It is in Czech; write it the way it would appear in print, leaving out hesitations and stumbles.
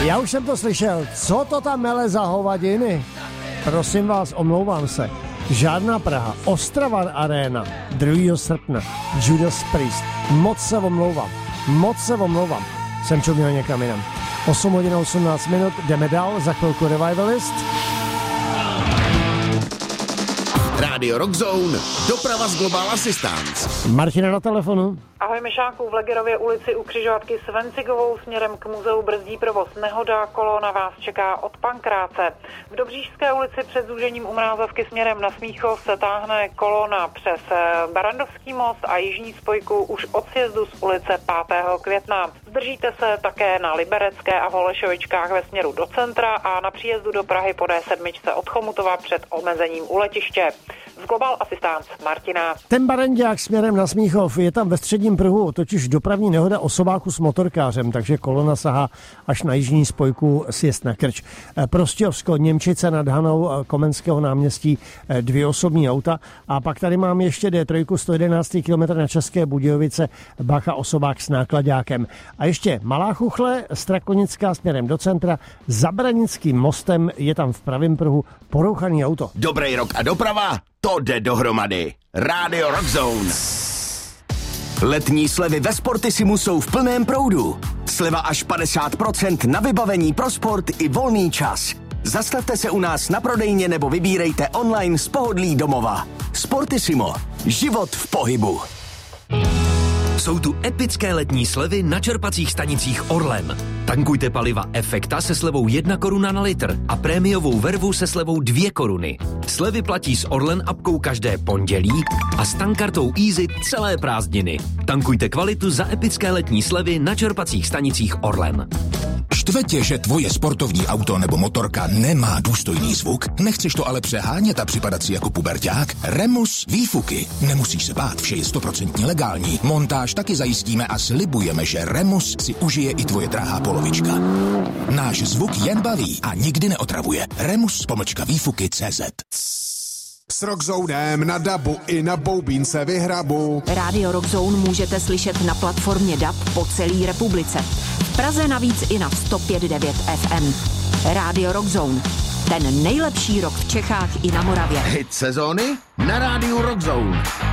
Já už jsem to slyšel. Co to tam mele za hovadiny? Prosím vás, omlouvám se. Žádná Praha. Ostrava Arena 2. srpna. Judas Priest. Moc se omlouvám. Jsem čuměl někam jinam. 8 hodin 18 minut, jdeme dál, za chvilku Revivalist. Rádio Rock Zone, doprava z Global Assistance. Martina na telefonu. Ahoj Myšáku, v Legerově ulici u křižovatky s Vencigovou směrem k muzeu brzdí provoz nehoda, kolona vás čeká od Pankráce. V Dobříšské ulici před zúžením u Mrázovky směrem na Smíchov se táhne kolona přes Barandovský most a jižní spojku už od sjezdu z ulice 5. května. Zdržíte se také na Liberecké a Holešovičkách ve směru do centra a na příjezdu do Prahy po D7 od Chomutova před omezením u letiště. Z Global Assistance Martina. Ten Barandák směrem na Smíchov je tam ve středním pruhu, totiž dopravní nehoda osobáku s motorkářem, takže kolona sahá až na jižní spojku sjezd na Krč. Prostějovsko, Němčice nad Hanou, Komenského náměstí, 2 osobní auta a pak tady mám ještě D3 111 km na České Budějovice, bacha osobák s nákladákem. A ještě Malá Chuchle, Strakonická směrem do centra, za Branickým mostem je tam v pravém pruhu porouchaný auto. Dobrý rok a doprava, to jde dohromady. Rádio Rock Zone. Letní slevy ve Sportissimu jsou v plném proudu. Sleva až 50% na vybavení pro sport i volný čas. Zastavte se u nás na prodejně nebo vybírejte online z pohodlí domova. Sportissimo. Život v pohybu. Jsou tu epické letní slevy na čerpacích stanicích Orlen. Tankujte paliva Efekta se slevou 1 koruna na litr a prémiovou vervu se slevou 2 koruny. Slevy platí s Orlen apkou každé pondělí a s tankkartou Easy celé prázdniny. Tankujte kvalitu za epické letní slevy na čerpacích stanicích Orlen. Štve tě, že tvoje sportovní auto nebo motorka nemá důstojný zvuk? Nechceš to ale přehánět a připadat si jako puberťák? Remus výfuky. Nemusíš se bát, vše je 100% legální. Montáž taky zajistíme a slibujeme, že Remus si užije i tvoje drahá polovička. Náš zvuk jen baví a nikdy neotravuje. Remus_výfuky.cz. S Rockzonem na dabu i na boubínce vyhrabu. Rádio Rockzone můžete slyšet na platformě DAB po celé republice. V Praze navíc i na 105.9 FM. Rádio Rockzone. Ten nejlepší rock v Čechách i na Moravě. Hit sezóny na Rádiu Rock Zone.